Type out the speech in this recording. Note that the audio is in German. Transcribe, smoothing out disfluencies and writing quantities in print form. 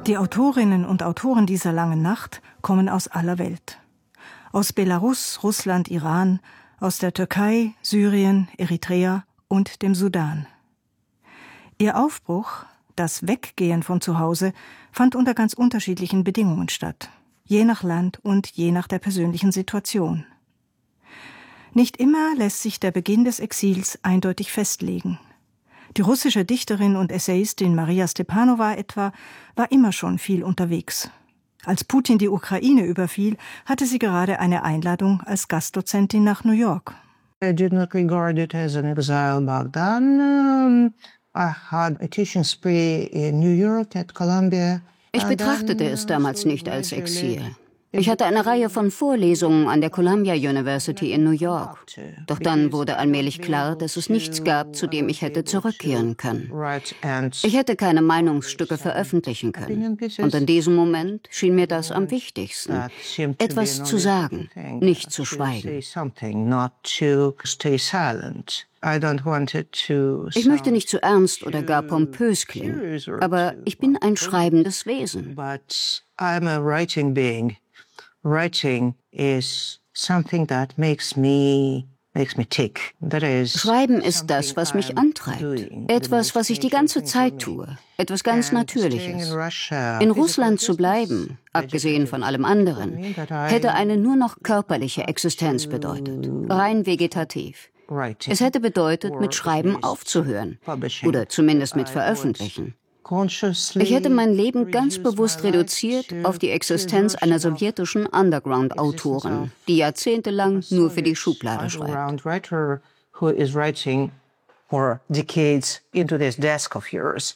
Die Autorinnen und Autoren dieser langen Nacht kommen aus aller Welt. Aus Belarus, Russland, Iran, aus der Türkei, Syrien, Eritrea und dem Sudan. Ihr Aufbruch, das Weggehen von zu Hause, fand unter ganz unterschiedlichen Bedingungen statt, je nach Land und je nach der persönlichen Situation. Nicht immer lässt sich der Beginn des Exils eindeutig festlegen. Die russische Dichterin und Essayistin Maria Stepanova etwa war immer schon viel unterwegs. Als Putin die Ukraine überfiel, hatte sie gerade eine Einladung als Gastdozentin nach New York. I did not regard it as an exile back then. I had a teaching spree in New York at Columbia. Ich betrachtete es damals nicht als Exil. Ich hatte eine Reihe von Vorlesungen an der Columbia University in New York. Doch dann wurde allmählich klar, dass es nichts gab, zu dem ich hätte zurückkehren können. Ich hätte keine Meinungsstücke veröffentlichen können. Und in diesem Moment schien mir das am wichtigsten. Etwas zu sagen, nicht zu schweigen. Ich möchte nicht zu ernst oder gar pompös klingen, aber ich bin ein schreibendes Wesen. Writing is something that makes me tick. Schreiben ist das, was mich antreibt. Etwas, was ich die ganze Zeit tue. Etwas ganz Natürliches. In Russland zu bleiben, abgesehen von allem anderen, hätte eine nur noch körperliche Existenz bedeutet. Rein vegetativ. Es hätte bedeutet, mit Schreiben aufzuhören. Oder zumindest mit Veröffentlichen. Ich hätte mein Leben ganz bewusst reduziert auf die Existenz einer sowjetischen Underground-Autorin, die jahrzehntelang nur für die Schublade schreibt.